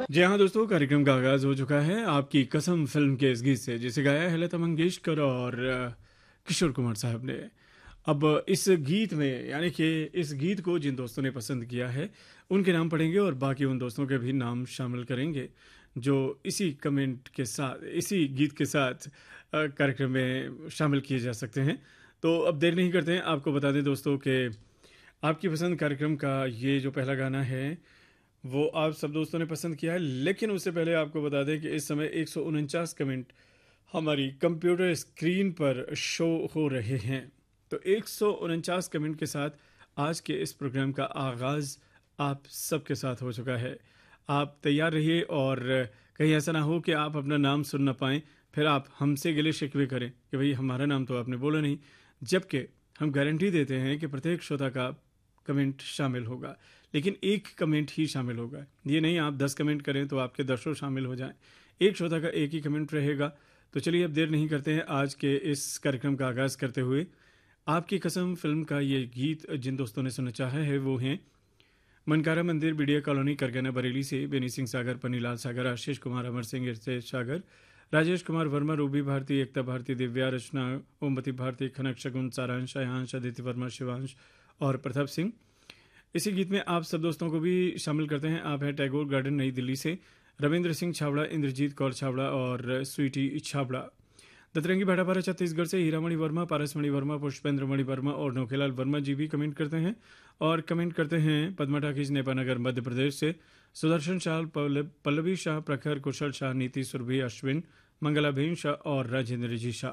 जी हाँ दोस्तों, कार्यक्रम का आगाज हो चुका है आपकी कसम फिल्म के इस गीत से, जिसे गाया है लता मंगेशकर और किशोर कुमार साहब ने। अब इस गीत में, यानी कि इस गीत को जिन दोस्तों ने पसंद किया है उनके नाम पढ़ेंगे और बाकी उन दोस्तों के भी नाम शामिल करेंगे जो इसी कमेंट के साथ, इसी गीत के साथ कार्यक्रम में शामिल किए जा सकते हैं। तो अब देर नहीं करते हैं, आपको बता दें दोस्तों कि आपकी पसंद कार्यक्रम का ये जो पहला गाना है वो आप सब दोस्तों ने पसंद किया है, लेकिन उससे पहले आपको बता दें कि इस समय 149 कमेंट हमारी कंप्यूटर स्क्रीन पर शो हो रहे हैं। तो 149 कमेंट के साथ आज के इस प्रोग्राम का आगाज़ आप सबके साथ हो चुका है। आप तैयार रहिए और कहीं ऐसा ना हो कि आप अपना नाम सुन ना पाएँ, फिर आप हमसे गिले शिकवे करें कि भाई हमारा नाम तो आपने बोला नहीं, जबकि हम गारंटी देते हैं कि प्रत्येक श्रोता का कमेंट शामिल होगा, लेकिन एक कमेंट ही शामिल होगा। ये नहीं आप 10 कमेंट करें तो आपके 10 शामिल हो जाएं, एक श्रोता का एक ही कमेंट रहेगा। तो चलिए अब देर नहीं करते हैं, आज के इस कार्यक्रम का आगाज़ करते हुए आपकी कसम फिल्म का ये गीत जिन दोस्तों ने सुनना चाहा है वो हैं मनकारा मंदिर, बीडिया कॉलोनी, करगना, बरेली से बेनी सिंह सागर, पन्नीलाल सागर, आशीष कुमार, अमर सिंह सागर, राजेश कुमार वर्मा, रूबी भारती, एकता भारती, दिव्या, रचना, ओमवती भारती, खनक, शगुन, सारांश, अयांश, आदित्य वर्मा, शिवांश और प्रताप सिंह। इसी गीत में आप सब दोस्तों को भी शामिल करते हैं। आप हैं टैगोर गार्डन, नई दिल्ली से रविंद्र सिंह छाबड़ा, इंद्रजीत कौर छाबड़ा और स्वीटी छाबड़ा। दतरंगी भाटापारा छत्तीसगढ़ से हीरामणि वर्मा, पारसमणि वर्मा, पुष्पेंद्र मणि वर्मा और नौखेलाल वर्मा जी भी कमेंट करते हैं। और कमेंट करते हैं पद्मा टाकीज, नेपानगर, मध्य प्रदेश से सुदर्शन शाह, पल्लवी शाह, प्रखर, कुशल शाह, नीति, सुरभि, अश्विन, मंगलाबेन शाह और राजेंद्र जी शाह।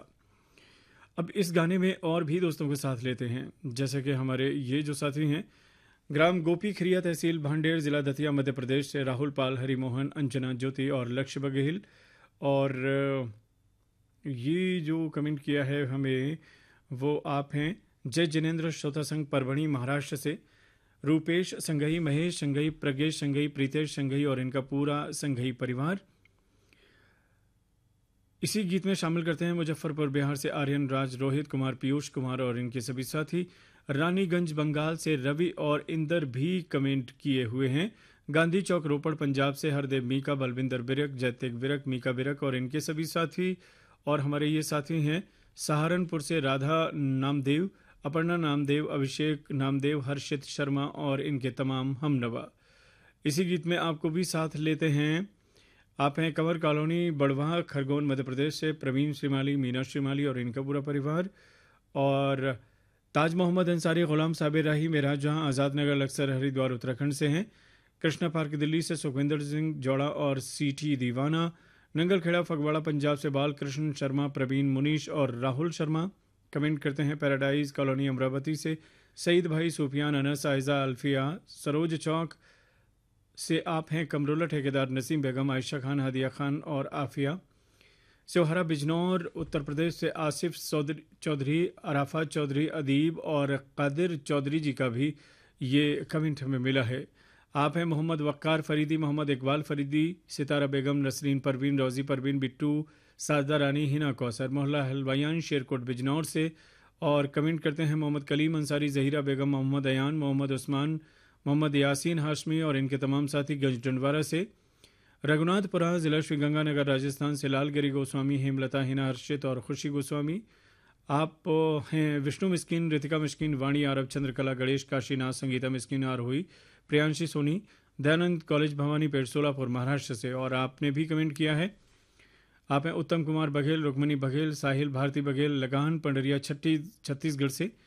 अब इस गाने में और भी दोस्तों के साथ लेते हैं, जैसे कि हमारे ये जो साथी हैं ग्राम गोपी खरिया, तहसील भांडेर, जिला दतिया, मध्य प्रदेश से राहुल पाल, हरिमोहन, अंजना, ज्योति और लक्ष्य बघेल। और ये जो कमेंट किया है हमें वो आप हैं जय जिनेन्द्र, श्रोता संघ, परभणी, महाराष्ट्र से Rupesh Shanghai, Mahesh Shanghai, Pradnyesh Shanghai, Pritesh Shanghai और इनका पूरा संघई परिवार। इसी गीत में शामिल करते हैं मुजफ्फरपुर बिहार से आर्यन राज, रोहित कुमार, पीयूष कुमार और इनके सभी साथी। रानीगंज बंगाल से रवि और इंदर भी कमेंट किए हुए हैं। गांधी चौक रोपड़ पंजाब से हरदेव मीका, बलविंदर बिरक, जयतेक बिरक, मीका बिरक और इनके सभी साथी। और हमारे ये साथी हैं सहारनपुर से राधा नामदेव, अपर्णा नामदेव, अभिषेक नामदेव, हर्षित शर्मा और इनके तमाम हमनवा। इसी गीत में आपको भी साथ लेते हैं। आप हैं कंवर कॉलोनी, बड़वाह, खरगोन, मध्य प्रदेश से प्रवीण श्रीमाली, मीना श्रीमाली और इनका पूरा परिवार। और ताज मोहम्मद अंसारी, गुलाम साबिर राही, मेराज जहां, आज़ाद नगर, लक्सर, हरिद्वार, उत्तराखंड से हैं। कृष्णा पार्क दिल्ली से सुखविंदर सिंह जोड़ा और सीटी दीवाना, नंगलखेड़ा फगवाड़ा पंजाब से बालकृष्ण शर्मा, प्रवीण, मुनीश और राहुल शर्मा कमेंट करते हैं। पैराडाइज कॉलोनी अमरावती से सईद भाई, सूफियान, अनस, आयजा, अल्फिया, सरोज चौक से आप हैं कमरोला ठेकेदार, नसीम बेगम, आयशा खान, हदिया खान और आफिया। सिवहरा बिजनौर उत्तर प्रदेश से आसिफ चौधरी, अराफात चौधरी, अदीब और कादिर चौधरी जी का भी ये कमेंट हमें मिला है। आप हैं मोहम्मद वक्कार फरीदी, मोहम्मद इकबाल फरीदी, सितारा बेगम, नसरीन परवीन, रोजी परवीन, बिट्टू, साजदा रानी, हिना कौसर, मोहल्ला हलवायान, शेरकोट बिजनौर से। और कमेंट करते हैं मोहम्मद कलीम अंसारी, जहीरा बेगम, मोहम्मद अयान, मोहम्मद उस्मान, मोहम्मद यासीन हाशमी और इनके तमाम साथी गंज डंडवारा से। रघुनाथपुरा, जिला श्रीगंगानगर, राजस्थान से लालगिरी गोस्वामी, हेमलता, हिना, हर्षित और खुशी गोस्वामी। आप हैं विष्णु मिस्किन, रितिका मिस्किन, वाणी, आरब, चंद्रकला, गणेश, काशीनाथ, संगीता मिस्किन, आरोही, प्रियांशी सोनी, दयानंद कॉलेज भवानी पेट, सोलापुर, महाराष्ट्र से। और आपने भी कमेंट किया है। आप हैं उत्तम कुमार बघेल, रुक्मणी बघेल, साहिल भारती बघेल, लगान, पंडरिया, छत्तीसगढ़ से।